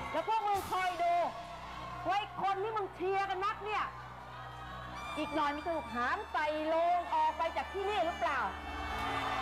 แล้วพวกมึงคอยดูไว้คนที่มึงเชียร์กันนักเนี่ยอีกหน่อยมีกระดูกหามใส่โลงออกไปจากที่นี่หรือเปล่า